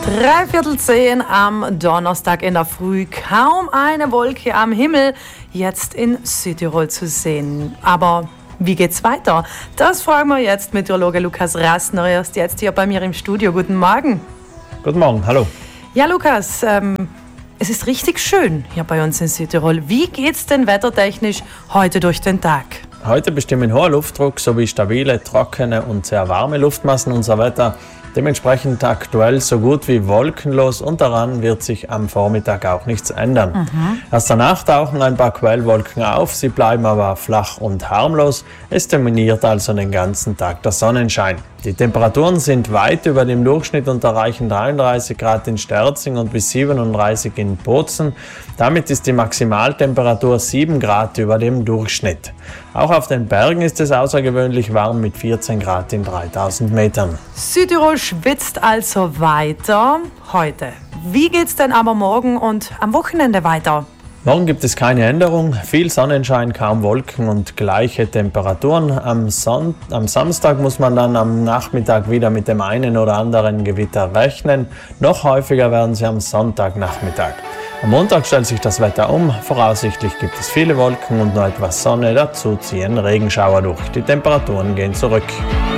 9:15 am Donnerstag in der Früh. Kaum eine Wolke am Himmel, jetzt in Südtirol zu sehen. Aber wie geht's weiter? Das fragen wir jetzt Meteorologe Lukas Rastner. Er ist jetzt hier bei mir im Studio. Guten Morgen. Guten Morgen, hallo. Ja, Lukas, es ist richtig schön hier bei uns in Südtirol. Wie geht's denn wettertechnisch heute durch den Tag? Heute bestimmen hoher Luftdruck sowie stabile, trockene und sehr warme Luftmassen unser Wetter. Dementsprechend aktuell so gut wie wolkenlos und daran wird sich am Vormittag auch nichts ändern. Erst danach tauchen ein paar Quellwolken auf, sie bleiben aber flach und harmlos. Es dominiert also den ganzen Tag der Sonnenschein. Die Temperaturen sind weit über dem Durchschnitt und erreichen 33 Grad in Sterzing und bis 37 in Bozen. Damit ist die Maximaltemperatur 7 Grad über dem Durchschnitt. Auch auf den Bergen ist es außergewöhnlich warm mit 14 Grad in 3000 Metern. Südtirol schwitzt also weiter heute. Wie geht's denn aber morgen und am Wochenende weiter? Morgen gibt es keine Änderung, viel Sonnenschein, kaum Wolken und gleiche Temperaturen. Am Samstag muss man dann am Nachmittag wieder mit dem einen oder anderen Gewitter rechnen. Noch häufiger werden sie am Sonntagnachmittag. Am Montag stellt sich das Wetter um. Voraussichtlich gibt es viele Wolken und noch etwas Sonne. Dazu ziehen Regenschauer durch. Die Temperaturen gehen zurück.